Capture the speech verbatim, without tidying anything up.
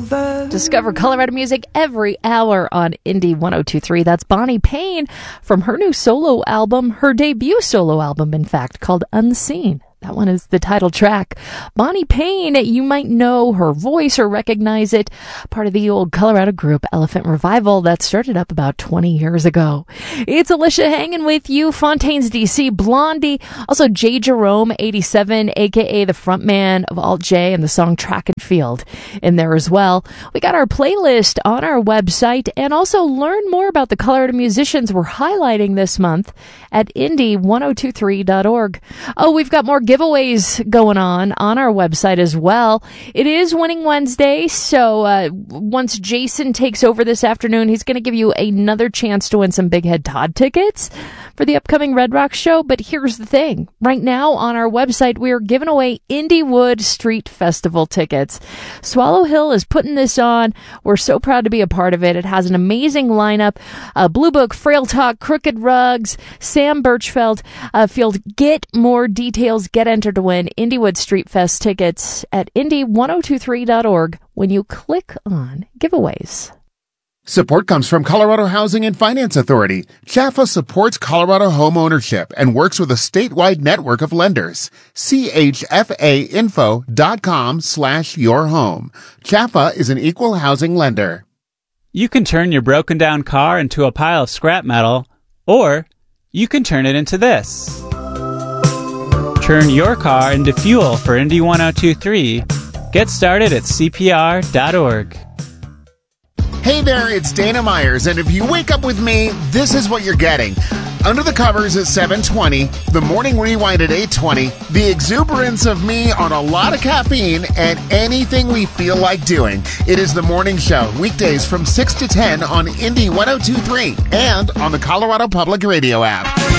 over. Discover Colorado music every hour on Indie one oh two point three. That's Bonnie Payne from her new solo album, her debut solo album, in fact, called Unseen. That one is the title track. Bonnie Payne, you might know her voice or recognize it. Part of the old Colorado group Elephant Revival that started up about twenty years ago. It's Alicia hanging with you. Fontaines D C, Blondie. Also Jay Jerome, eighty-seven, a k a the frontman of Alt J and the song Track and Field in there as well. We got our playlist on our website, and also learn more about the Colorado musicians we're highlighting this month at indie one oh two three dot org. Oh, we've got more giveaways going on on our website as well. It is Winning Wednesday, so uh, once Jason takes over this afternoon, he's going to give you another chance to win some Big Head Todd tickets for the upcoming Red Rock show. But here's the thing. Right now on our website, we are giving away Indiewood Street Festival tickets. Swallow Hill is putting this on. We're so proud to be a part of it. It has an amazing lineup. Uh, Blue Book, Frail Talk, Crooked Rugs, Sam Birchfeld uh, Field. Get more details. Get entered to win Indiewood Street Fest tickets at indie one oh two three dot org when you click on giveaways. Support comes from Colorado Housing and Finance Authority. Chaffa supports Colorado home ownership and works with a statewide network of lenders. C H F A info dot com slash your home. Chaffa is an equal housing lender. You can turn your broken down car into a pile of scrap metal, or you can turn it into this. Turn your car into fuel for Indie one oh two point three. Get started at C P R dot org. Hey there, it's Dana Myers, and if you wake up with me, this is what you're getting. Under the Covers at seven twenty, the Morning Rewind at eight twenty, the exuberance of me on a lot of caffeine, and anything we feel like doing. It is the morning show, weekdays from six to ten on Indie one oh two point three and on the Colorado Public Radio app.